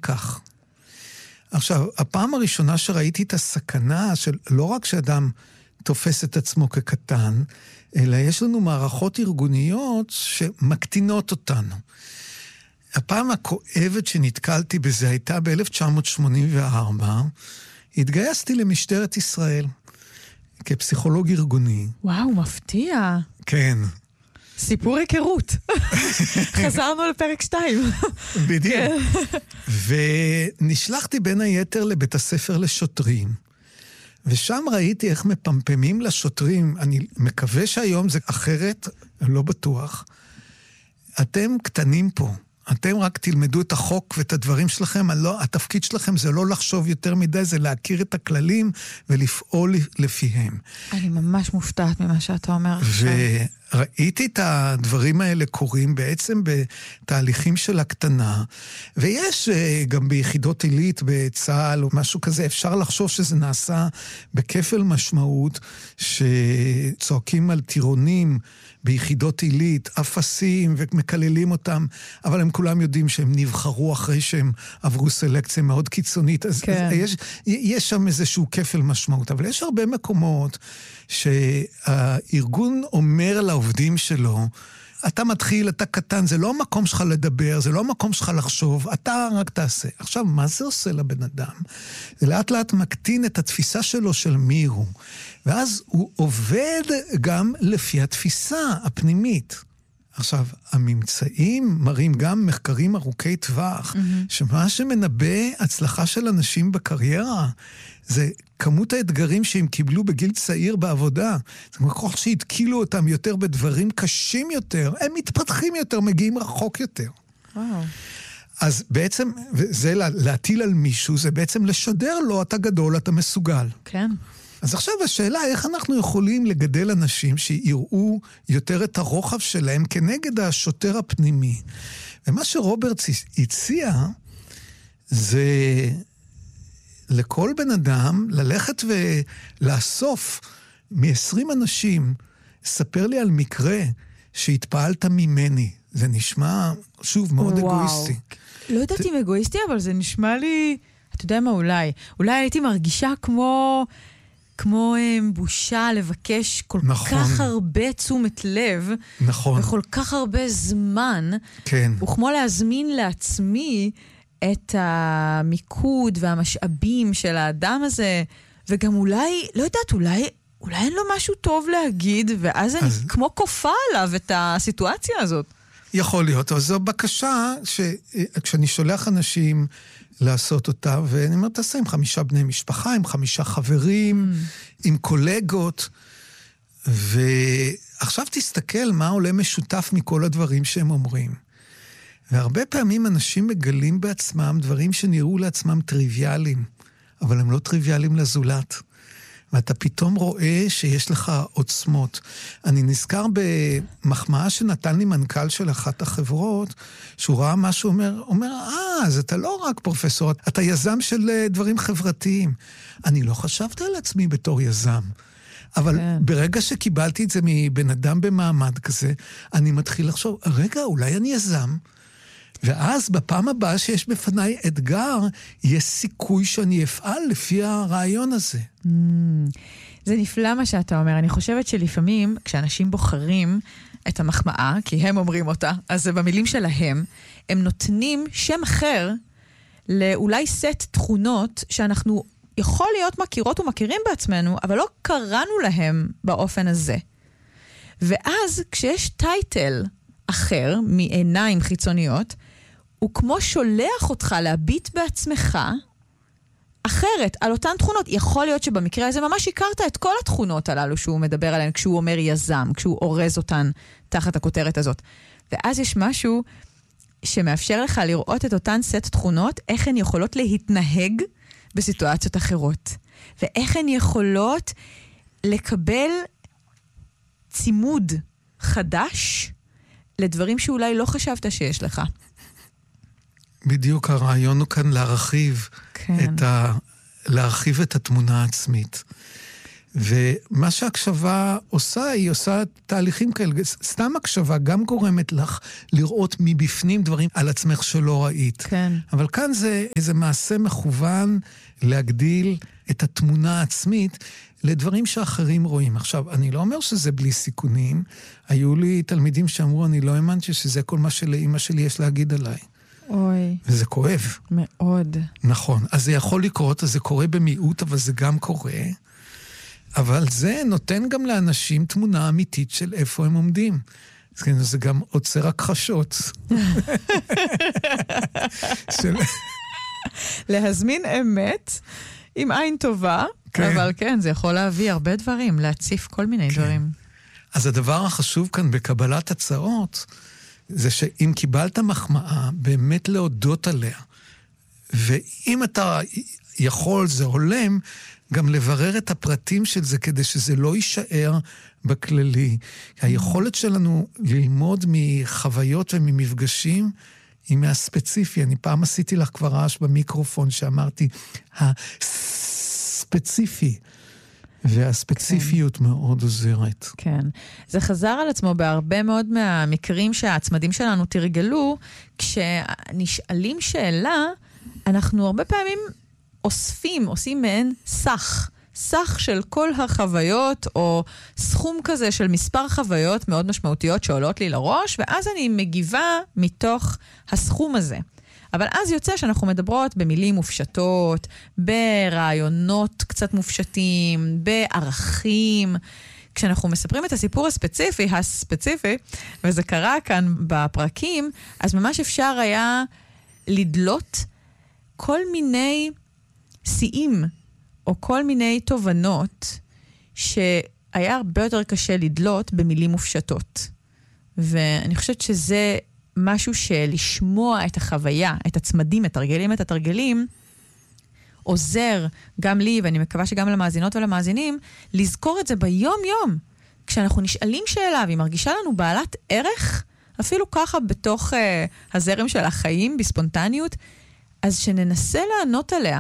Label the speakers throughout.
Speaker 1: כך. עכשיו, הפעם הראשונה שראיתי את הסכנה של לא רק שאדם תופס את עצמו כקטן, אלא יש לנו מערכות ארגוניות שמקטינות אותנו. הפעם הכואבת שנתקלתי בזה הייתה ב-1984, התגייסתי למשטרת ישראל, כפסיכולוג ארגוני.
Speaker 2: וואו, מפתיע.
Speaker 1: כן.
Speaker 2: סיפור היכרות. חזרנו לפרק 2.
Speaker 1: בדיוק. ונשלחתי בין היתר לבית הספר לשוטרים, ושם ראיתי איך מפמפמים לשוטרים, אני מקווה שהיום זה אחרת, לא בטוח. אתם קטנים פה, אתם רק תלמדו את החוק ואת הדברים שלכם, התפקיד שלכם זה לא לחשוב יותר מדי, זה להכיר את הכללים ולפעול לפיהם.
Speaker 2: אני ממש מופתעת ממה שאתה אומר עכשיו.
Speaker 1: וראיתי את הדברים האלה קורים בעצם בתהליכים של הקטנה, ויש גם ביחידות עילית בצה"ל או משהו כזה, אפשר לחשוב שזה נעשה בכפל משמעות, שצועקים על טירונים ביחידות עילית, אפסים ומקללים אותם, אבל הם כולם יודעים שהם נבחרו אחרי שהם עברו סלקציה מאוד קיצונית, אז
Speaker 2: כן.
Speaker 1: יש שם איזשהו כפל משמעות, אבל יש הרבה מקומות שהארגון אומר לעובדים שלו, אתה מתחיל, אתה קטן, זה לא המקום שלך לדבר, זה לא המקום שלך לחשוב, אתה רק תעשה. עכשיו, מה זה עושה לבן אדם? זה לאט לאט מקטין את התפיסה שלו של מי הוא. ואז הוא עובד גם לפי התפיסה הפנימית. עכשיו, הממצאים מראים גם מחקרים ארוכי טווח, שמה שמנבא הצלחה של אנשים בקריירה, זה כמות האתגרים שהם קיבלו בגיל צעיר בעבודה. זה כמו שהתקילו אותם יותר בדברים קשים יותר, הם מתפתחים יותר, מגיעים רחוק יותר.
Speaker 2: וואו.
Speaker 1: אז בעצם, זה להטיל על מישהו, זה בעצם לשדר לו, אתה גדול, אתה מסוגל.
Speaker 2: כן.
Speaker 1: אז עכשיו השאלה, איך אנחנו יכולים לגדל אנשים שיראו יותר את הרוחב שלהם כנגד השוטר הפנימי? ומה שרוברטס הציע, זה לכל בן אדם ללכת ולאסוף מ-20 אנשים, ספר לי על מקרה שהתפעלת ממני. זה נשמע, שוב, מאוד אגואיסטי.
Speaker 2: לא יודעת אם אגואיסטי, אבל זה נשמע לי, אתה יודע מה, אולי הייתי מרגישה כמו בושה לבקש כל כך הרבה תשומת לב, וכל כך הרבה זמן, וכמו להזמין לעצמי את המיקוד והמשאבים של האדם הזה, וגם אולי, לא יודעת, אולי אין לו משהו טוב להגיד, ואז אני כמו כופה עליו את הסיטואציה הזאת.
Speaker 1: יכול להיות, אבל זו בקשה כשאני שולח אנשים לעשות אותה, ואני אומר, תעשה עם 5 בני משפחה, עם 5 חברים, עם קולגות, ועכשיו תסתכל מה עולה משותף מכל הדברים שהם אומרים. והרבה פעמים אנשים מגלים בעצמם דברים שנראו לעצמם טריוויאליים, אבל הם לא טריוויאליים לזולת. ואתה פתאום רואה שיש לך עוצמות. אני נזכר במחמאה שנתן לי מנכ"ל של אחת החברות, שהוא ראה משהו, אומר, אז אתה לא רק פרופסור, אתה יזם של דברים חברתיים. אני לא חשבתי על עצמי בתור יזם. אבל ברגע שקיבלתי את זה מבן אדם במעמד כזה, אני מתחיל לחשוב, רגע, אולי אני יזם, ואז בפעם הבאה שיש בפניי אתגר, יש סיכוי שאני אפעל לפי הרעיון הזה.
Speaker 2: זה נפלא מה שאתה אומר. אני חושבת שלפעמים, כשאנשים בוחרים את המחמאה, כי הם אומרים אותה, אז זה במילים שלהם, הם נותנים שם אחר, לאולי סט תכונות, שאנחנו יכול להיות מכירות ומכירים בעצמנו, אבל לא קראנו להם באופן הזה. ואז כשיש טייטל אחר, מעיניים חיצוניות, הוא כמו שולח אותך להביט בעצמך אחרת, על אותן תכונות. יכול להיות שבמקרה הזה ממש הכרת את כל התכונות הללו שהוא מדבר עליהן, כשהוא אומר יזם, כשהוא אורז אותן תחת הכותרת הזאת. ואז יש משהו שמאפשר לך לראות את אותן סט תכונות, איך הן יכולות להתנהג בסיטואציות אחרות. ואיך הן יכולות לקבל צימוד חדש לדברים שאולי לא חשבת שיש לך.
Speaker 1: בדיוק הרעיון הוא כאן להרחיב את התמונה העצמית. ומה שהקשבה עושה, היא עושה תהליכים כאלה. סתם הקשבה גם גורמת לך לראות מבפנים דברים על עצמך שלא ראית.
Speaker 2: כן.
Speaker 1: אבל כאן זה איזה מעשה מכוון להגדיל את התמונה העצמית לדברים שאחרים רואים. עכשיו, אני לא אומר שזה בלי סיכונים. היו לי תלמידים שאמרו, אני לא האמנתי שזה כל מה שלאמא שלי יש להגיד עליי.
Speaker 2: אוי.
Speaker 1: וזה כואב.
Speaker 2: מאוד.
Speaker 1: נכון. אז זה יכול לקרות, אז זה קורה במיעוט, אבל זה גם קורה. אבל זה נותן גם לאנשים תמונה אמיתית של איפה הם עומדים. זה גם עוצר הכחשות.
Speaker 2: להזמין אמת עם עין טובה, אבל כן, זה יכול להביא הרבה דברים, להציף כל מיני דברים.
Speaker 1: אז הדבר החשוב כאן בקבלת הצעות, זה שאם קיבלת מחמאה, באמת להודות עליה. ואם אתה יכול, זה הולם, גם לברר את הפרטים של זה, כדי שזה לא יישאר בכללי. היכולת שלנו ללמוד מחוויות וממפגשים, היא מהספציפי. אני פעם עשיתי לך כבר רעש במיקרופון, שאמרתי, הספציפי. והספציפיות מאוד עוזרת.
Speaker 2: כן. זה חזר על עצמו בהרבה מאוד מהמקרים שהצמדים שלנו תרגלו, כשנשאלים שאלה, אנחנו הרבה פעמים עושים מעין סך של כל החוויות, או סכום כזה של מספר חוויות מאוד משמעותיות שעולות לי לראש, ואז אני מגיבה מתוך הסכום הזה. אבל אז יוצא שאנחנו מדברות במילים מופשטות, ברעיונות קצת מופשטים, בערכים. כשאנחנו מספרים את הסיפור הספציפי, וזה קרה כאן בפרקים, אז ממש אפשר היה לדלות כל מיני שיאים, או כל מיני תובנות, שהיה הרבה יותר קשה לדלות במילים מופשטות. ואני חושבת שזה משהו שלשמוע את החוויה, את הצמדים, מתרגלים את התרגלים, עוזר גם לי, ואני מקווה שגם למאזינות ולמאזינים, לזכור את זה ביום-יום. כשאנחנו נשאלים שאלה, והיא מרגישה לנו בעלת ערך, אפילו ככה בתוך הזרם של החיים, בספונטניות, אז שננסה לענות עליה,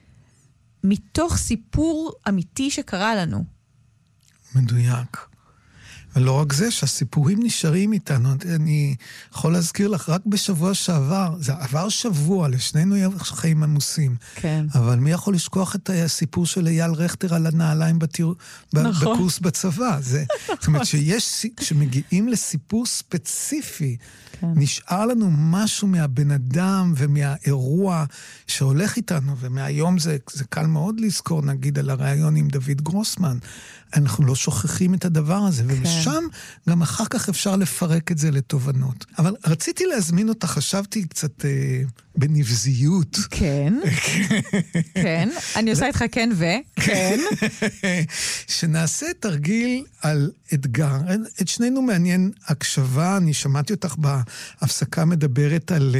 Speaker 2: מתוך סיפור אמיתי שקרה לנו.
Speaker 1: מדויק. ולא רק זה, שהסיפורים נשארים איתנו. אני יכול להזכיר לך, רק בשבוע שעבר, זה עבר שבוע, לשנינו חיים עמוסים.
Speaker 2: כן.
Speaker 1: אבל מי יכול לשכוח את הסיפור של אייל רכטר על הנעליים
Speaker 2: נכון.
Speaker 1: בקורס בצבא? זאת אומרת, כשמגיעים לסיפור ספציפי, כן. נשאר לנו משהו מהבן אדם ומהאירוע שהולך איתנו, ומהיום זה קל מאוד לזכור, נגיד, על הרעיון עם דוד גרוסמן. אנחנו לא שוכחים את הדבר הזה, כן. ומשם גם אחר כך אפשר לפרק את זה לתובנות. אבל רציתי להזמין אותה, חשבתי קצת בנבזיות.
Speaker 2: כן, כן, אני עושה איתך כן וכן.
Speaker 1: שנעשה תרגיל על אתגר. את שנינו מעניין הקשבה, אני שמעתי אותך בהפסקה מדברת על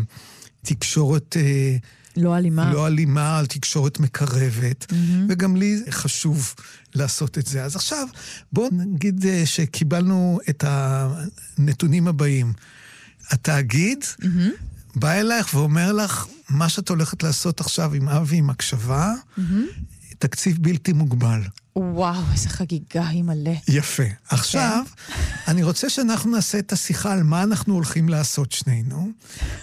Speaker 1: תקשורת
Speaker 2: לא אלימה.
Speaker 1: לא אלימה, על תקשורת מקרבת, וגם לי חשוב לעשות את זה. אז עכשיו, בואו נגיד שקיבלנו את הנתונים הבאים. התאגיד בא אלייך ואומר לך, מה שאת הולכת לעשות עכשיו עם אבי, עם הקשבה, תקציב בלתי מוגבל.
Speaker 2: וואו, איזה חגיגה היא מלא.
Speaker 1: יפה. עכשיו, אני רוצה שאנחנו נעשה את השיחה על מה אנחנו הולכים לעשות שנינו,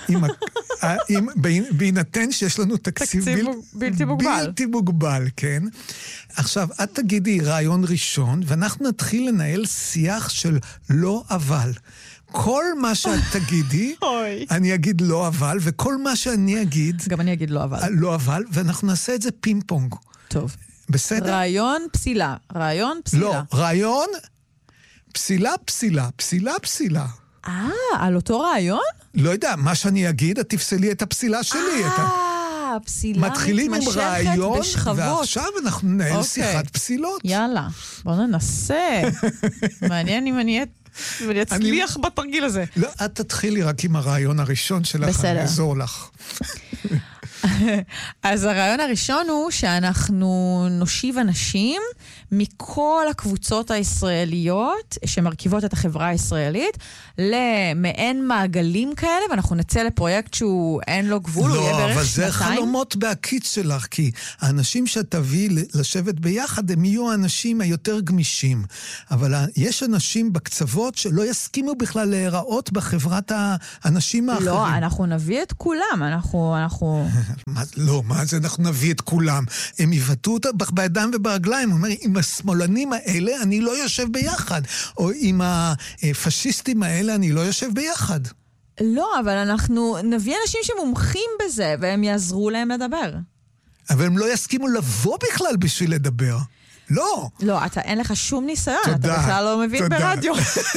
Speaker 1: בהינתן שיש לנו תקציב
Speaker 2: בלתי מוגבל.
Speaker 1: בלתי מוגבל, כן. עכשיו, את תגידי רעיון ראשון, ואנחנו נתחיל לנהל שיח של לא אבל. כל מה שאת תגידי, אני אגיד לא אבל, וכל מה שאני אגיד...
Speaker 2: גם אני אגיד לא אבל.
Speaker 1: לא אבל, ואנחנו נעשה את זה פינג פונג.
Speaker 2: טוב.
Speaker 1: בסדר?
Speaker 2: רעיון פסילה. רעיון פסילה.
Speaker 1: לא, רעיון פסילה, פסילה. פסילה, פסילה.
Speaker 2: על אותו רעיון?
Speaker 1: לא יודע, מה שאני אגיד, את תפסלי את הפסילה שלי.
Speaker 2: פסילה
Speaker 1: מתחילים עם רעיון,
Speaker 2: בשכבות.
Speaker 1: ועכשיו אנחנו ננהל שיחת פסילות.
Speaker 2: יאללה, בוא ננסה. מעניין אם אני אצליח בתרגיל הזה.
Speaker 1: לא, את תתחילי רק עם הרעיון הראשון שלך, אני אעזור לך.
Speaker 2: אז הרעיון הראשון הוא שאנחנו נושיב אנשים מכל הקבוצות הישראליות שמרכיבות את החברה הישראלית למעין מעגלים כאלה, ואנחנו נצא לפרויקט שהוא אין לו גבול, הוא יהיה בערך
Speaker 1: לא, אבל
Speaker 2: שנתיים.
Speaker 1: זה חלומות בהקיץ שלך, כי האנשים שתביא לשבת ביחד, הם יהיו האנשים היותר גמישים. אבל יש אנשים בקצוות שלא יסכימו בכלל להיראות בחברת האנשים האחרים.
Speaker 2: לא, אנחנו נביא את כולם, אנחנו...
Speaker 1: לא, מה זה אנחנו נביא את כולם? הם יבטאו אותה בידיים וברגליים. הוא אומר, עם השמאלנים האלה אני לא יושב ביחד, או עם הפשיסטים האלה אני לא יושב ביחד.
Speaker 2: לא, אבל אנחנו נביא אנשים שמומחים בזה, והם יעזרו להם לדבר.
Speaker 1: אבל הם לא יסכימו לבוא בכלל בשביל לדבר. לא.
Speaker 2: לא, אין לך שום ניסיון,
Speaker 1: תודה,
Speaker 2: אתה בכלל לא מבין
Speaker 1: תודה.
Speaker 2: ברדיו.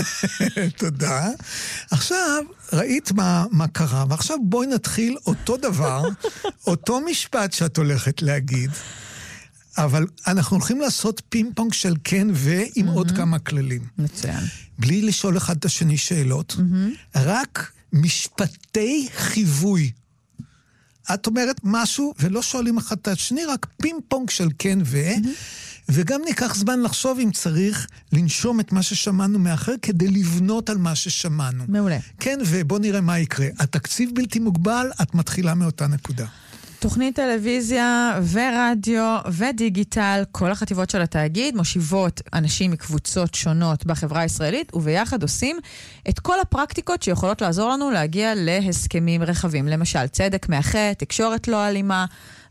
Speaker 1: תודה. עכשיו, ראית מה קרה, ועכשיו בואי נתחיל אותו דבר, אותו משפט שאת הולכת להגיד, אבל אנחנו הולכים לעשות פינג פונג של כן ועם עוד כמה כללים.
Speaker 2: מצוין.
Speaker 1: בלי לשאול אחד את השני שאלות, רק משפטי חיווי. את אומרת משהו ולא שואלים אחד את השני, רק פינג פונג של כן וגם ניקח זמן לחשוב אם צריך לנשום את מה ששמענו מאחר כדי לבנות על מה ששמענו.
Speaker 2: מעולה.
Speaker 1: כן, ובוא נראה מה יקרה. התקציב בלתי מוגבל, את מתחילה מאותה נקודה.
Speaker 2: תוכנית טלוויזיה ורדיו ודיגיטל, כל החטיבות של התאגיד מושיבות אנשים מקבוצות שונות בחברה הישראלית, וביחד עושים את כל הפרקטיקות שיכולות לעזור לנו להגיע להסכמים רחבים. למשל, צדק מאחה, תקשורת לא אלימה,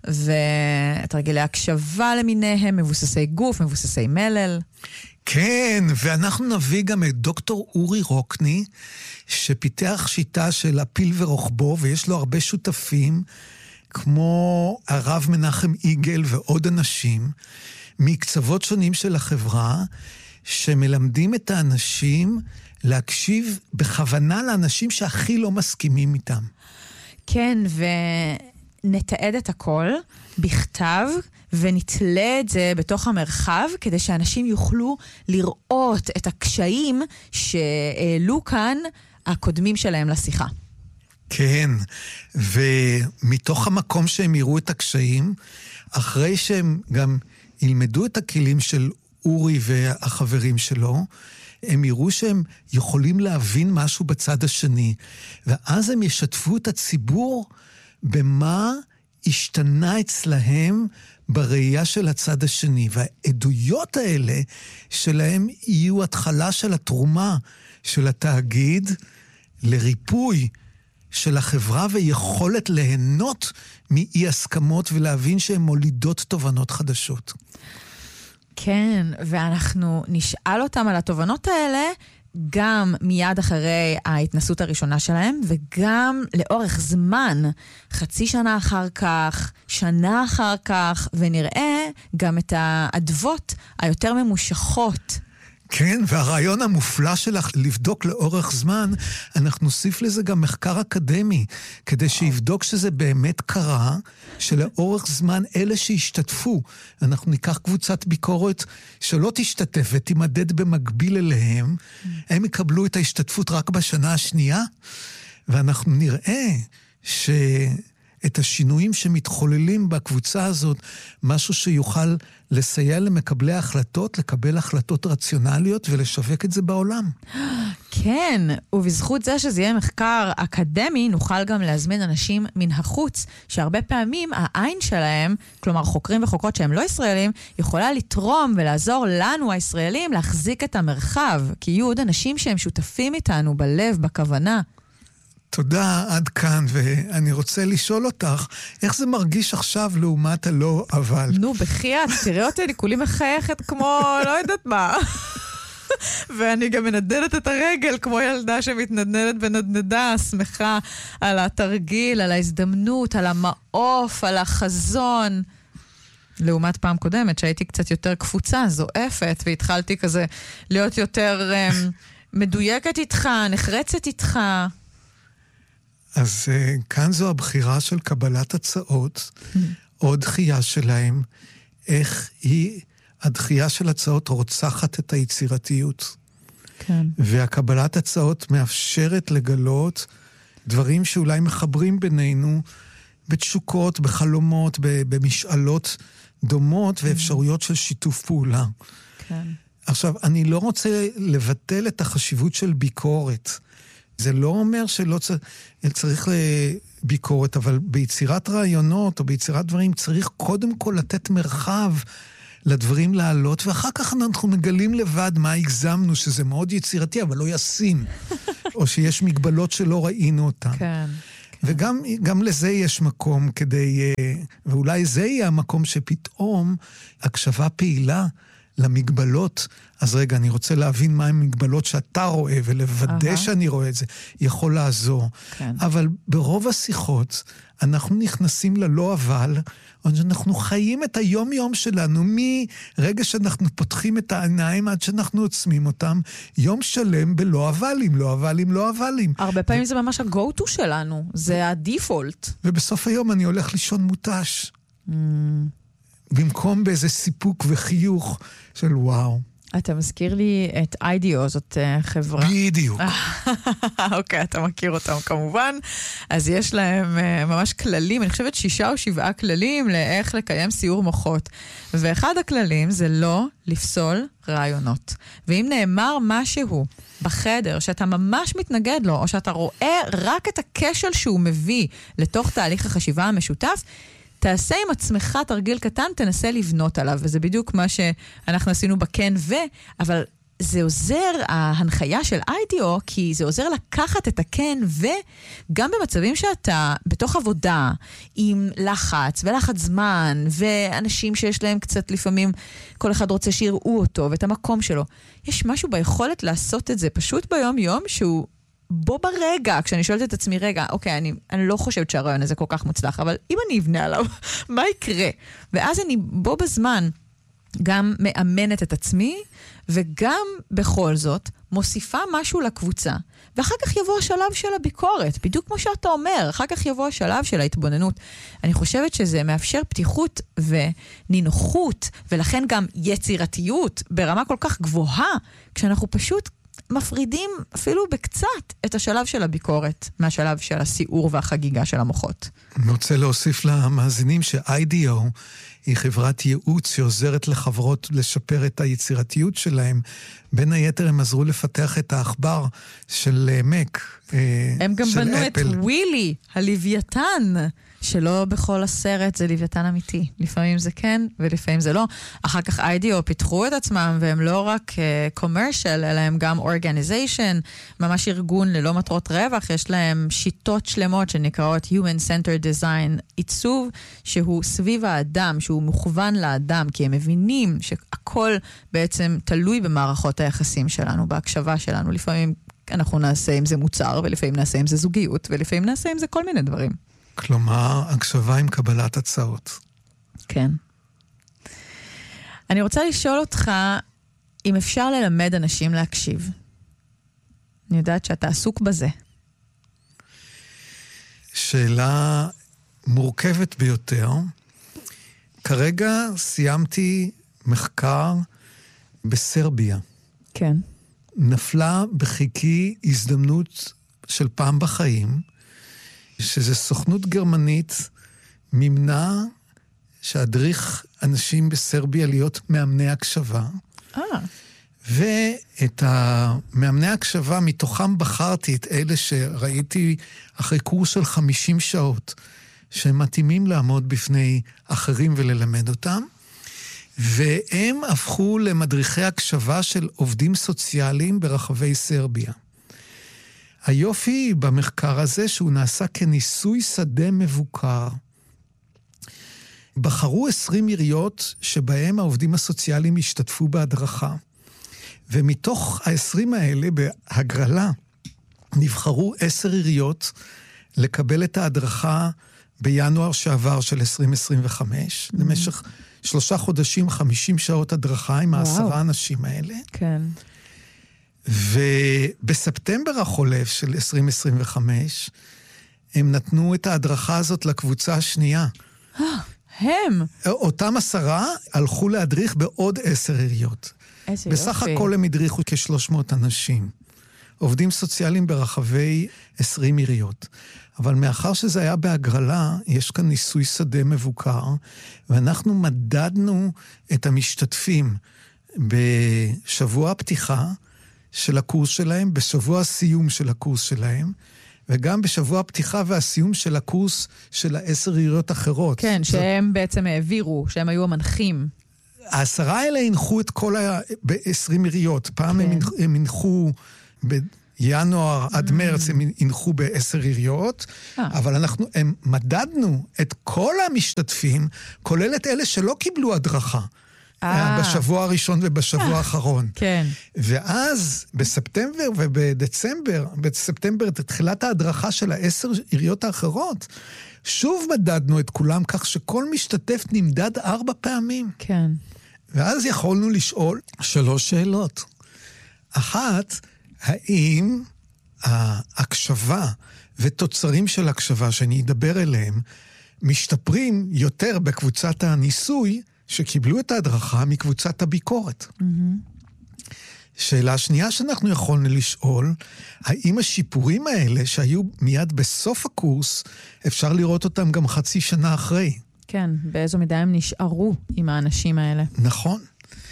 Speaker 2: ותרגילי הקשבה למיניהם, מבוססי גוף, מבוססי מלל.
Speaker 1: כן, ואנחנו נביא גם את דוקטור אורי רוקני, שפיתח שיטה של הפיל ורוחבו, ויש לו הרבה שותפים, כמו הרב מנחם איגל ועוד אנשים, מקצוות שונים של החברה, שמלמדים את האנשים להקשיב בכוונה לאנשים שהכי לא מסכימים איתם.
Speaker 2: כן, ונתעד את הכל בכתב, ונתלה את זה בתוך המרחב, כדי שאנשים יוכלו לראות את הקשיים שהעלו כאן הקודמים שלהם לשיחה.
Speaker 1: כן, ומתוך המקום שהם יראו את הקשיים, אחרי שהם גם ילמדו את הכלים של אורי והחברים שלו, הם יראו שהם יכולים להבין משהו בצד השני, ואז הם ישתפו את הציבור במה השתנה אצלהם בראייה של הצד השני, והעדויות האלה שלהם יהיו התחלה של התרומה של התאגיד לריפוי של החברה ויכולת ליהנות מאי הסכמות ולהבין שהן מולידות תובנות חדשות.
Speaker 2: כן, ואנחנו נשאל אותם על התובנות האלה גם מיד אחרי ההתנסות הראשונה שלהם, וגם לאורך זמן, חצי שנה אחר כך, שנה אחר כך, ונראה גם את האדוות היותר ממושכות.
Speaker 1: כן, והרעיון המופלא שלך לבדוק לאורך זמן, אנחנו נוסיף לזה גם מחקר אקדמי, כדי שיבדוק שזה באמת קרה, שלאורך זמן אלה שהשתתפו, אנחנו ניקח קבוצת ביקורת שלא תשתתף ותימדד במקביל אליהם, הם יקבלו את ההשתתפות רק בשנה השנייה, ואנחנו נראה את השינויים שמתחוללים בקבוצה הזאת, משהו שיוכל לסייע למקבלי ההחלטות, לקבל החלטות רציונליות ולשווק את זה בעולם.
Speaker 2: כן, ובזכות זה שזה יהיה מחקר אקדמי, נוכל גם להזמין אנשים מן החוץ, שהרבה פעמים העין שלהם, כלומר חוקרים וחוקרות שהם לא ישראלים, יכולה לתרום ולעזור לנו הישראלים להחזיק את המרחב, כי יהיו עוד אנשים שהם שותפים איתנו בלב, בכוונה.
Speaker 1: תודה, עד כאן, ואני רוצה לשאול אותך, איך זה מרגיש עכשיו לעומת הלא אבל?
Speaker 2: נו, בחייאת, תראה אותי, אני כולי מחייכת כמו, לא יודעת מה. ואני גם מנדדת את הרגל, כמו ילדה שמתנדנדת בנדנדה, שמחה על התרגיל, על ההזדמנות, על המעוף, על החזון. לעומת פעם קודמת, שהייתי קצת יותר קפוצה, זועפת, והתחלתי כזה להיות יותר מדויקת איתך, נחרצת איתך.
Speaker 1: אז כאן זו הבחירה של קבלת הצעות, או דחייה שלהם, איך היא, הדחייה של הצעות רוצחת את היצירתיות.
Speaker 2: כן.
Speaker 1: והקבלת הצעות מאפשרת לגלות דברים שאולי מחברים בינינו בתשוקות, בחלומות, במשאלות דומות ואפשרויות של שיתוף פעולה.
Speaker 2: כן.
Speaker 1: עכשיו, אני לא רוצה לבטל את החשיבות של ביקורת. זה לא אומר שלא צריך ביקורת, אבל ביצירת רעיונות או ביצירת דברים צריך קודם כל לתת מרחב לדברים לעלות, ואחר כך אנחנו מגלים לבד מה הגזמנו, שזה מאוד יצירתי, אבל לא ישים. או שיש מגבלות שלא ראינו אותן.
Speaker 2: כן.
Speaker 1: וגם לזה יש מקום כדי, ואולי זה יהיה המקום שפתאום הקשבה פעילה למגבלות, אז רגע, אני רוצה להבין מה המגבלות שאתה רואה, ולוודא שאני רואה את זה, יכול לעזור.
Speaker 2: כן.
Speaker 1: אבל ברוב השיחות, אנחנו נכנסים ללא אבל, אנחנו חיים את היום-יום שלנו, מרגע שאנחנו פותחים את העיניים עד שאנחנו עוצמים אותם, יום שלם בלא אבלים, לא אבלים, לא אבלים.
Speaker 2: הרבה פעמים זה ממש ה-go-to שלנו, זה הדיפולט.
Speaker 1: ובסוף היום אני הולך לישון מוטש. במקום באיזה סיפוק וחיוך של וואו.
Speaker 2: אתה מזכיר לי את אידיו, זאת חברה.
Speaker 1: בדיוק.
Speaker 2: אוקיי, אתה מכיר אותם כמובן. אז יש להם ממש כללים, אני חושבת 6 או 7 כללים לאיך לקיים סיור מוחות. ואחד הכללים זה לא לפסול רעיונות. ואם נאמר משהו בחדר שאתה ממש מתנגד לו, או שאתה רואה רק את הכשל שהוא מביא לתוך תהליך החשיבה המשותף, תעשה עם עצמך תרגיל קטן, תנסה לבנות עליו, וזה בדיוק מה שאנחנו עשינו בכן אבל זה עוזר, ההנחיה של אידיו, כי זה עוזר לקחת את הכן וגם במצבים שאתה בתוך עבודה, עם לחץ ולחץ זמן, ואנשים שיש להם קצת לפעמים, כל אחד רוצה שיראו אותו ואת המקום שלו. יש משהו ביכולת לעשות את זה פשוט ביום יום שהוא בו ברגע, כשאני שואלת את עצמי, רגע, אוקיי, אני לא חושבת שהרעיון הזה כל כך מוצלח, אבל אם אני אבנה עליו, מה יקרה? ואז אני בו בזמן גם מאמנת את עצמי, וגם בכל זאת מוסיפה משהו לקבוצה. ואחר כך יבוא השלב של הביקורת, בדיוק כמו שאתה אומר, אחר כך יבוא השלב של ההתבוננות. אני חושבת שזה מאפשר פתיחות ונינוחות, ולכן גם יצירתיות ברמה כל כך גבוהה, כשאנחנו פשוט מפרידים אפילו בקצת את השלב של הביקורת מהשלב של הסיור והחגיגה של המוחות.
Speaker 1: אני רוצה להוסיף למאזינים ש-IDEO היא חברת ייעוץ שעוזרת לחברות לשפר את היצירתיות שלהם. בין היתר הם עזרו לפתח את העכבר של מק,
Speaker 2: הם גם בנו את ווילי, הלוויתן, שלא בכל הסרט זה לוויתן אמיתי. לפעמים זה כן, ולפעמים זה לא. אחר כך IDEO פיתחו את עצמם, והם לא רק commercial, אלא הם גם organization, ממש ארגון ללא מטרות רווח. יש להם שיטות שלמות שנקראות Human Centered Design, עיצוב שהוא סביב האדם, שהוא מוכוון לאדם, כי הם מבינים שהכל בעצם תלוי במערכות היחסים שלנו, בהקשבה שלנו. לפעמים אנחנו נעשה עם זה מוצר, ולפעמים נעשה עם זה זוגיות, ולפעמים נעשה עם זה כל מיני דברים.
Speaker 1: כלומר, הקשבה עם קבלת הצעות.
Speaker 2: כן. אני רוצה לשאול אותך, אם אפשר ללמד אנשים להקשיב. אני יודעת שאתה עסוק בזה.
Speaker 1: שאלה מורכבת ביותר. כרגע סיימתי מחקר בסרביה.
Speaker 2: כן.
Speaker 1: נפלה בחיקי הזדמנות של פעם בחיים, שזו סוכנות גרמנית מימנה שהדריך אנשים בסרביה להיות מאמני הקשבה. ואת המאמני הקשבה מתוכם בחרתי את אלה שראיתי אחרי קורס של 50 שעות, שהם מתאימים לעמוד בפני אחרים וללמד אותם, והם הפכו למדריכי הקשבה של עובדים סוציאליים ברחבי סרביה. היופי במחקר הזה שהוא נעשה כניסוי שדה מבוקר. בחרו 20 עיריות שבהם העובדים הסוציאליים השתתפו בהדרכה. ומתוך ה-20 האלה בהגרלה נבחרו 10 עיריות לקבל את ההדרכה בינואר שעבר של 2025. למשך 3 חודשים, 50 שעות הדרכה עם 10 אנשים האלה.
Speaker 2: כן.
Speaker 1: ובספטמבר החולף של 2025, הם נתנו את ההדרכה הזאת לקבוצה השנייה.
Speaker 2: הם?
Speaker 1: אותם 10 הלכו להדריך בעוד 10 עיריות.
Speaker 2: איזה
Speaker 1: בסך
Speaker 2: יופי.
Speaker 1: הכל הם הדריכו כ-300 אנשים. עובדים סוציאליים ברחבי 20 עיריות. אבל מאחר שזה היה בהגרלה, יש כאן ניסוי שדה מבוקר, ואנחנו מדדנו את המשתתפים בשבוע הפתיחה של הקורס שלהם, בשבוע הסיום של הקורס שלהם, וגם בשבוע הפתיחה והסיום של הקורס של 10 עיריות אחרות. כן,
Speaker 2: שהם בעצם העבירו, שהם היו המנחים.
Speaker 1: 10 האלה הנחו את כל ב-20 עיריות. פעם הם הנחו בינואר עד מרץ, הם הנחו ב10 עיריות, אבל הם מדדנו את כל המשתתפים, כולל את אלה שלא קיבלו הדרכה. בשבוע הראשון ובשבוע האחרון.
Speaker 2: כן.
Speaker 1: ואז בספטמבר ובדצמבר, בספטמבר תחילת ההדרכה של 10 עיריות האחרות, שוב מדדנו את כולם כך שכל משתתף נמדד 4 פעמים.
Speaker 2: כן.
Speaker 1: ואז יכולנו לשאול 3 שאלות. אחת, האם ההקשבה ותוצרים של הקשבה שאני אדבר אליהם, משתפרים יותר בקבוצת הניסוי שקיבלו את ההדרכה מקבוצת הביקורת. שאלה שנייה שאנחנו יכולנו לשאול, האם השיפורים האלה שהיו מיד בסוף הקורס, אפשר לראות אותם גם חצי שנה אחרי?
Speaker 2: כן, באיזו מידה הם נשארו עם האנשים האלה.
Speaker 1: נכון.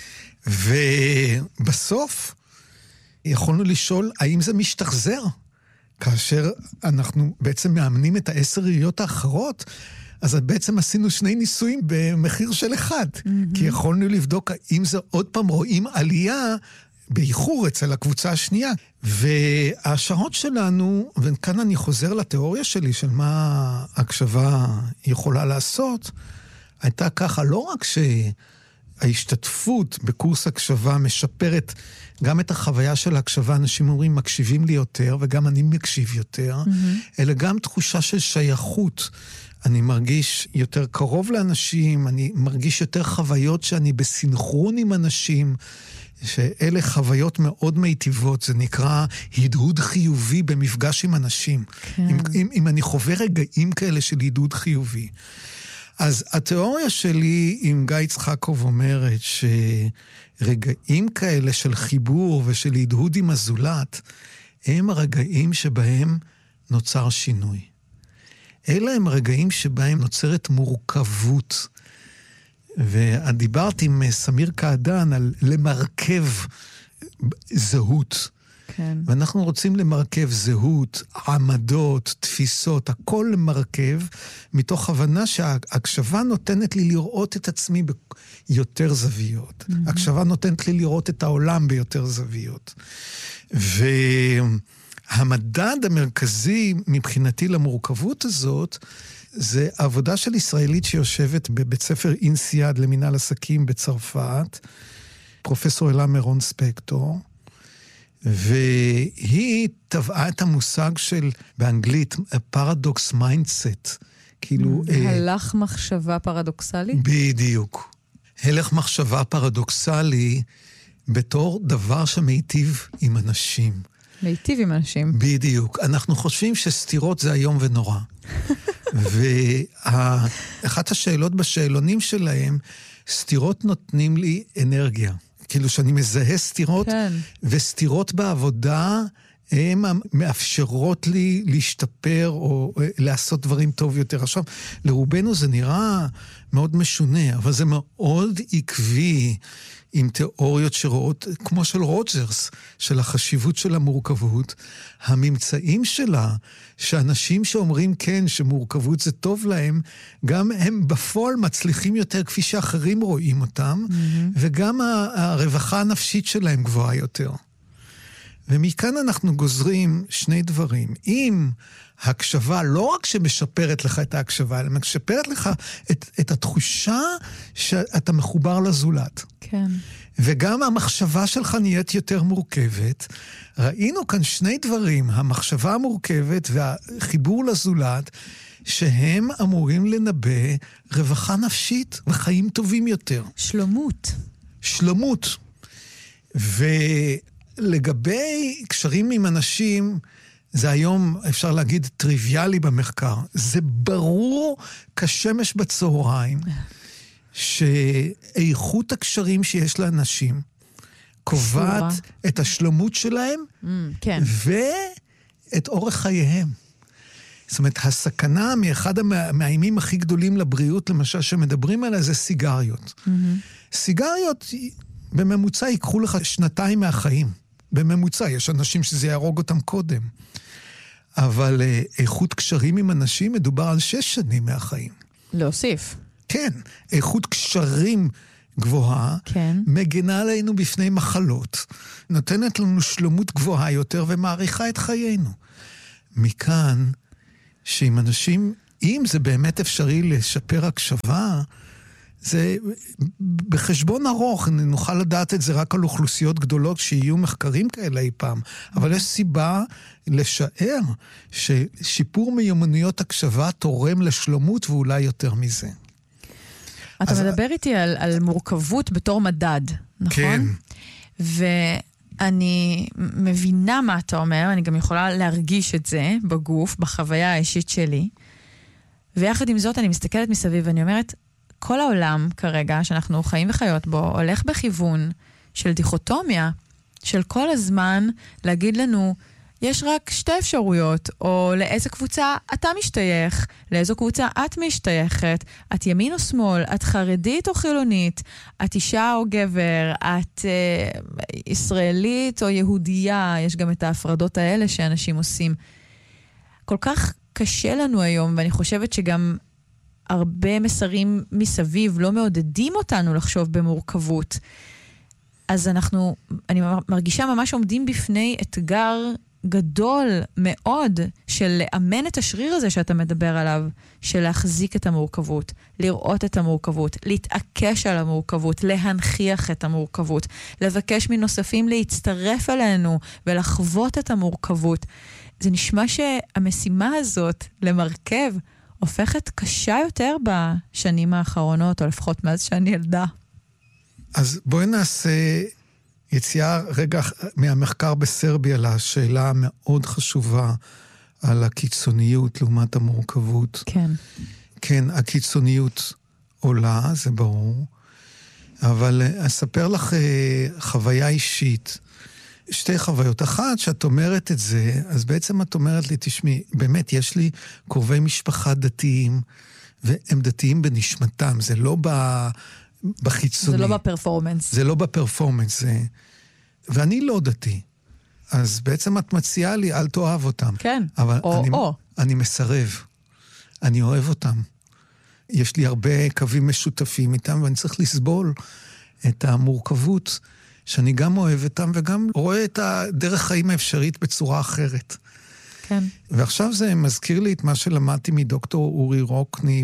Speaker 1: ובסוף יכולנו לשאול, האם זה משתחזר? כאשר אנחנו בעצם מאמנים את 10 עיריות האחרות, אז בעצם עשינו 2 ניסויים במחיר של 1, כי יכולנו לבדוק האם זה עוד פעם רואים עלייה באיחור אצל הקבוצה השנייה. וההשערות שלנו, וכאן אני חוזר לתיאוריה שלי של מה הקשבה יכולה לעשות, הייתה ככה, לא רק שההשתתפות בקורס הקשבה משפרת גם את החוויה של ההקשבה, אנשים אומרים מקשיבים לי יותר, וגם אני מקשיב יותר, אלא גם תחושה של שייכות. אני מרגיש יותר קרוב לאנשים, אני מרגיש יותר חוויות שאני בסינכרון עם אנשים, שאלה חוויות מאוד מיטיבות, זה נקרא הדהוד חיובי במפגש עם אנשים. כן. אם אני חווה רגעים כאלה של הדהוד חיובי. אז התיאוריה שלי עם גיא יצחקוב אומרת שרגעים כאלה של חיבור ושל הדהוד עם הזולת, הם הרגעים שבהם נוצר שינוי. אלה הם הרגעים שבהם נוצרת מורכבות. ודיברתי עם סמיר קעדן על למרכב זהות. כן. ואנחנו רוצים למרכב זהות, עמדות, תפיסות, הכל למרכב, מתוך הבנה שההקשבה נותנת לי לראות את עצמי ביותר זוויות. ההקשבה נותנת לי לראות את העולם ביותר זוויות. והמדד המרכזי מבחינתי למורכבות הזאת, זה עבודה של ישראלית שיושבת בבית ספר אינסייד למינהל עסקים בצרפת, פרופסור אלה מירון ספקטור, והיא טבעה את המושג של, באנגלית, פרדוקס מיינדסט. כאילו...
Speaker 2: הלך מחשבה פרדוקסלי?
Speaker 1: בדיוק. הלך מחשבה פרדוקסלי בתור דבר שמיטיב עם אנשים.
Speaker 2: מיטיב עם אנשים.
Speaker 1: בדיוק. אנחנו חושבים שסתירות זה היום ונורא. ואחת השאלות בשאלונים שלהם, סתירות נותנים לי אנרגיה. כאילו שאני מזהה סתירות, כן. וסתירות בעבודה, הן מאפשרות לי להשתפר או לעשות דברים טוב יותר. עכשיו, לרובנו זה נראה מאוד משונה, אבל זה מאוד עקבי עם תיאוריות שרואות, כמו של רוג'רס, של החשיבות של המורכבות. הממצאים שלה, שאנשים שאומרים כן, שמורכבות זה טוב להם, גם הם בפועל מצליחים יותר כפי שאחרים רואים אותם, וגם הרווחה הנפשית שלהם גבוהה יותר. ומכאן אנחנו גוזרים 2 דברים. אם הקשבה לא רק שמשפרת לך את ההקשבה, אלא משפרת לך את התחושה שאתה מחובר לזולת.
Speaker 2: כן.
Speaker 1: וגם המחשבה שלך נהיית יותר מורכבת. ראינו כאן 2 דברים, המחשבה המורכבת והחיבור לזולת, שהם אמורים לנבא רווחה נפשית וחיים טובים יותר.
Speaker 2: שלמות.
Speaker 1: שלמות. ולגבי קשרים עם אנשים, זה היום, אפשר להגיד, טריוויאלי במחקר. זה ברור כשמש בצהריים, שאיכות הקשרים שיש לאנשים, קובעת את השלמות שלהם,
Speaker 2: כן.
Speaker 1: ואת אורח חייהם. זאת אומרת, הסכנה מאחד המאיימים הכי גדולים לבריאות, למשל, שמדברים עליה, זה סיגריות. סיגריות, בממוצע, ייקחו לך 2 מהחיים. בממוצע, יש אנשים שזה יהרוג אותם קודם. אבל איכות קשרים עם אנשים מדובר על 6 שנים מהחיים.
Speaker 2: להוסיף.
Speaker 1: כן, איכות קשרים גבוהה,
Speaker 2: כן.
Speaker 1: מגנה עלינו בפני מחלות, נותנת לנו שלמות גבוהה יותר ומעריכה את חיינו. מכאן, שאם אנשים, אם זה באמת אפשרי לשפר הקשבה, זה בחשבון ארוך, נוכל לדעת את זה רק על אוכלוסיות גדולות שיהיו מחקרים כאלה אי פעם, אבל יש סיבה לשער ששיפור מיומנויות הקשבה תורם לשלמות ואולי יותר מזה.
Speaker 2: אתה מדבר איתי על מורכבות בתור מדד, נכון?
Speaker 1: כן.
Speaker 2: ואני מבינה מה אתה אומר, אני גם יכולה להרגיש את זה בגוף, בחוויה האישית שלי, ויחד עם זאת אני מסתכלת מסביב ואני אומרת, כל העולם כרגע שאנחנו חיים וחיות בו, הולך בכיוון של דיכוטומיה, של כל הזמן להגיד לנו, יש רק 2 אפשרויות, או לאיזה קבוצה אתה משתייך, לאיזו קבוצה את משתייכת, את ימין או שמאל, את חרדית או חילונית, את אישה או גבר, את ישראלית או יהודייה, יש גם את ההפרדות האלה שאנשים עושים. כל כך קשה לנו היום, ואני חושבת שגם הרבה מסרים מסביב לא מעודדים אותנו לחשוב במורכבות. אז אני מרגישה ממש עומדים בפני אתגר גדול מאוד של לאמן את השריר הזה שאתה מדבר עליו, של להחזיק את המורכבות, לראות את המורכבות, להתעקש על המורכבות, להנכיח את המורכבות, לבקש מנוספים להצטרף אלינו ולחוות את המורכבות. זה נשמע שהמשימה הזאת למרכב הופכת קשה יותר בשנים האחרונות, או לפחות מאז שאני ילדה.
Speaker 1: אז בואי נעשה יציאה רגע מהמחקר בסרביה לשאלה המאוד חשובה על הקיצוניות לעומת המורכבות.
Speaker 2: כן.
Speaker 1: כן, הקיצוניות עולה, זה ברור, אבל אספר לך חוויה אישית. 2 חוויות. אחת, שאת אומרת את זה, אז בעצם את אומרת לי, תשמעי, באמת יש לי קרובי משפחה דתיים, והם דתיים בנשמתם, זה לא בחיצוני.
Speaker 2: זה לא בפרפורמנס.
Speaker 1: זה לא בפרפורמנס, ואני לא דתי. אז בעצם את מציעה לי, אל תאהב אותם.
Speaker 2: כן,
Speaker 1: אבל
Speaker 2: או.
Speaker 1: אני מסרב. אני אוהב אותם. יש לי הרבה קווים משותפים איתם, ואני צריך לסבול את המורכבות, שאני גם אוהב אותם, וגם רואה את הדרך חיים האפשרית בצורה אחרת.
Speaker 2: כן.
Speaker 1: ועכשיו זה מזכיר לי את מה שלמדתי מדוקטור אורי רוקני,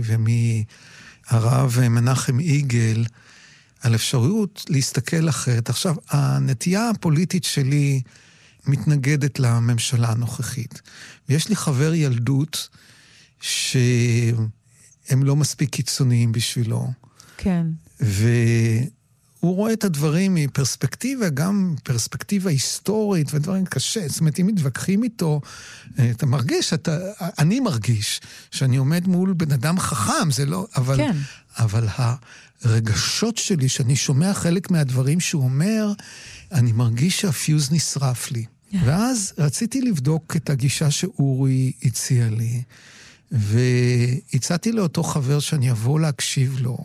Speaker 1: ומהרב מנחם איגל, על אפשרות להסתכל אחרת. עכשיו, הנטייה הפוליטית שלי מתנגדת לממשלה הנוכחית. ויש לי חבר ילדות שהם לא מספיק קיצוניים בשבילו.
Speaker 2: כן.
Speaker 1: והוא רואה את הדברים מפרספקטיבה, גם פרספקטיבה היסטורית ודברים קשה. זאת אומרת, אם מתווכחים איתו, אתה מרגיש, אני מרגיש שאני עומד מול בן אדם חכם, זה לא, אבל,
Speaker 2: כן.
Speaker 1: אבל הרגשות שלי, שאני שומע חלק מהדברים שהוא אומר, אני מרגיש שהפיוז נשרף לי. ואז רציתי לבדוק את הגישה שאורי הציע לי, והצעתי לאותו חבר שאני אבוא להקשיב לו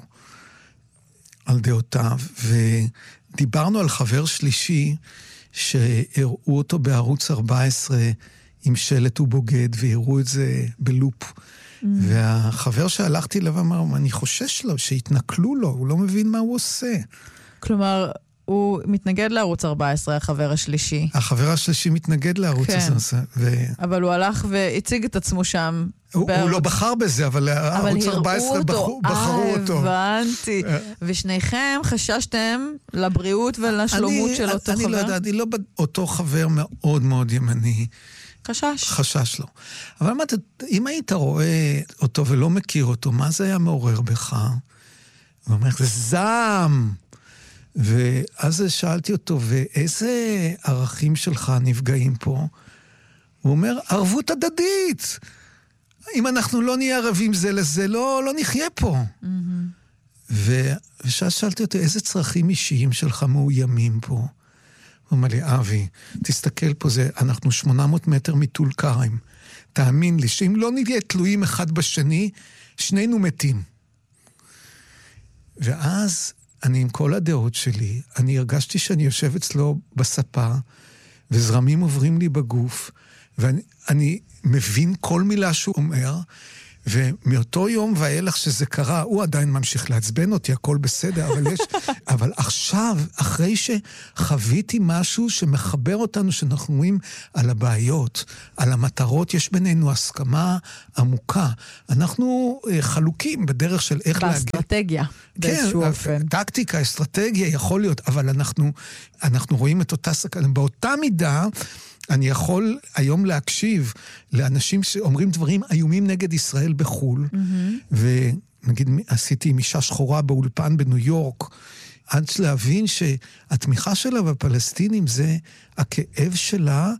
Speaker 1: על דעותיו, ודיברנו על חבר שלישי שהראו אותו בערוץ 14 עם שלט ובוגד, והראו את זה בלופ. והחבר שהלכתי אליו אמר, אני חושש לו, שהתנכלו לו, הוא לא מבין מה הוא עושה.
Speaker 2: כלומר, הוא מתנגד לערוץ 14, החבר השלישי.
Speaker 1: החבר השלישי מתנגד לערוץ הזה.
Speaker 2: אבל הוא הלך והציג את עצמו שם.
Speaker 1: הוא לא בחר בזה, אבל ערוץ 14 בחרו אותו.
Speaker 2: הבנתי. ושניכם חששתם לבריאות ולשלומות של אותו חבר?
Speaker 1: אני לא יודע, אני לא אותו חבר מאוד מאוד ימני. חשש לו. אבל אמרת, אם היית רואה אותו ולא מכיר אותו, מה זה היה מעורר בך? הוא אומר, זה זעם. ואז שאלתי אותו, ואיזה ערכים שלך נפגעים פה? הוא אומר, ערבות הדדית. אם אנחנו לא נהיה ערבים זה לזה, לא נחיה פה. ושאלתי אותו, איזה צרכים אישיים שלך מאוימים פה? הוא אומר לי, אבי, תסתכל פה, אנחנו 800 מטר מטול כרם. תאמין לי, שאם לא נהיה תלויים אחד בשני, שנינו מתים. ואז אני עם כל הדעות שלי, אני הרגשתי שאני יושב אצלו בספה, וזרמים עוברים לי בגוף, ואני מבין כל מילה שהוא אומר, ומאותו יום ואילך שזה קרה, הוא עדיין ממשיך לעצבן אותי, הכל בסדר, אבל עכשיו, אחרי שחוויתי משהו שמחבר אותנו, שאנחנו רואים על הבעיות, על המטרות, יש בינינו הסכמה עמוקה. אנחנו חלוקים בדרך של איך להגיד.
Speaker 2: באסטרטגיה, באיזשהו אופן.
Speaker 1: טקטיקה, אסטרטגיה, יכול להיות, אבל אנחנו רואים את אותה סכנה. באותה מידה, אני יכול היום להקשיב לאנשים שאומרים דברים איומים נגד ישראל בחול, ונגיד עשיתי עם אישה שחורה באולפן בניו יורק, עד להבין שהתמיכה שלה בפלסטינים זה הכאב שלה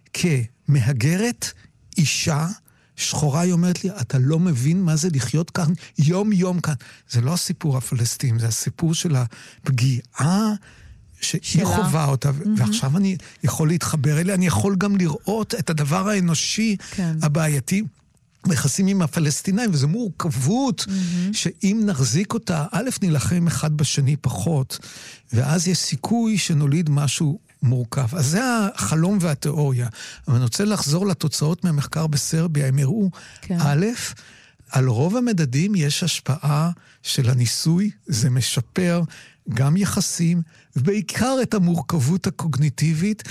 Speaker 1: כמהגרת אישה שחורה. היא אומרת לי, אתה לא מבין מה זה לחיות כאן יום יום כאן. זה לא הסיפור הפלסטיני, זה הסיפור של הפגיעה שהיא חובה אותה, ועכשיו אני יכול להתחבר אליה, אני יכול גם לראות את הדבר האנושי הבעייתי ביחסים עם הפלסטינאים, וזו מורכבות שאם נחזיק אותה, א' נלחם אחד בשני פחות, ואז יש סיכוי שנוליד משהו מורכב. אז זה החלום והתיאוריה. אבל אני רוצה לחזור לתוצאות מהמחקר בסרביה, הם הראו, א', על רוב המדדים יש השפעה של הניסוי, זה משפר גם יחסים, ובעיקר את המורכבות הקוגניטיבית,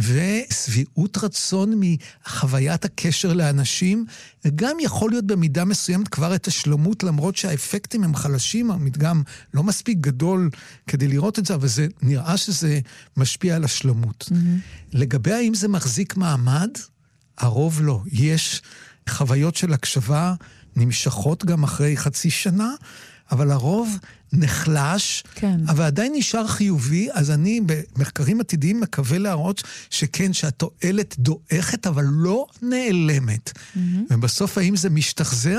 Speaker 1: וסביעות רצון מחוויית הקשר לאנשים, וגם יכול להיות במידה מסוימת כבר את השלמות, למרות שהאפקטים הם חלשים, המדגם לא מספיק גדול כדי לראות את זה, אבל זה נראה שזה משפיע על השלמות. לגבי האם זה מחזיק מעמד, הרוב לא. יש חוויות של הקשבה נמשכות גם אחרי חצי שנה, אבל הרוב נחלש, אבל עדיין נשאר חיובי, אז אני במחקרים עתידיים מקווה להראות שכן, שהתועלת דועכת, אבל לא נעלמת. ובסוף האם זה משתחזר?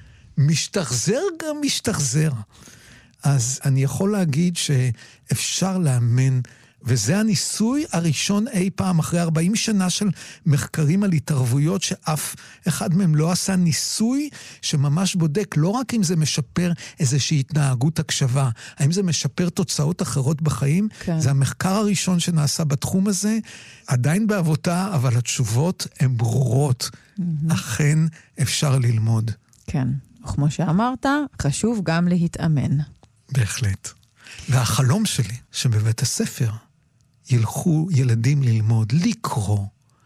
Speaker 1: משתחזר גם משתחזר. אז אני יכול להגיד שאפשר לאמן, וזה הניסוי הראשון אי פעם, אחרי 40 שנה של מחקרים על התערבויות, שאף אחד מהם לא עשה ניסוי שממש בודק, לא רק אם זה משפר איזושהי התנהגות הקשבה, האם זה משפר תוצאות אחרות בחיים, זה המחקר הראשון שנעשה בתחום הזה, עדיין בעבודה, אבל התשובות הן ברורות. אכן אפשר ללמוד.
Speaker 2: כן, וכמו שאמרת, חשוב גם להתאמן.
Speaker 1: בהחלט. והחלום שלי, שבבית הספר ילכו ילדים ללמוד, לקרוא,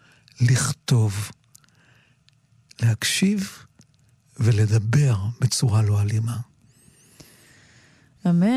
Speaker 1: לכתוב, להקשיב ולדבר בצורה לא אלימה.
Speaker 2: אמן.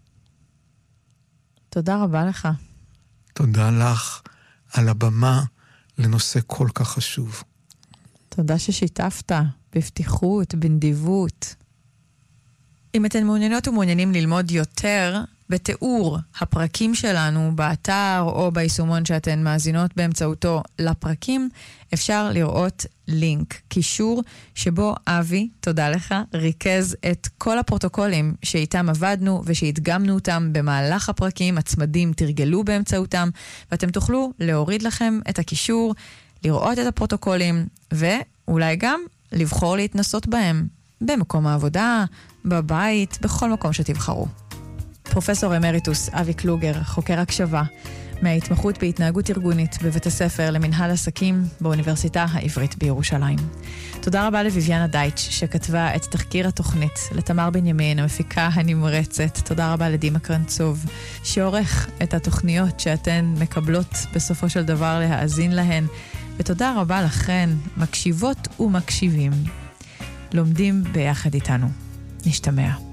Speaker 2: תודה רבה לך.
Speaker 1: תודה לך על הבמה לנושא כל כך חשוב.
Speaker 2: תודה ששיתפת בפתיחות, בנדיבות. אם אתן מעוניינות ומעוניינים ללמוד יותר בתיאור הפרקים שלנו באתר או ביישומון שאתן מאזינות באמצעותו לפרקים, אפשר לראות לינק, קישור שבו אבי, תודה לך, ריכז את כל הפרוטוקולים שאיתם עבדנו ושהתגמנו אותם במהלך הפרקים, הצמדים תרגלו באמצעותם, ואתם תוכלו להוריד לכם את הקישור, לראות את הפרוטוקולים ואולי גם לבחור להתנסות בהם במקום העבודה, בבית, בכל מקום שתבחרו. פרופסור אמריטוס אבי קלוגר, חוקר הקשבה, מההתמחות בהתנהגות ארגונית בבית הספר למנהל עסקים באוניברסיטה העברית בירושלים. תודה רבה לויביאנה דייטש שכתבה את תחקיר התוכנית, לתמר בנימין, המפיקה הנמרצת. תודה רבה לדימה קרנצוב, שעורך את התוכניות שאתן מקבלות בסופו של דבר להאזין להן. ותודה רבה לכן, מקשיבות ומקשיבים. לומדים ביחד איתנו. נשתמע.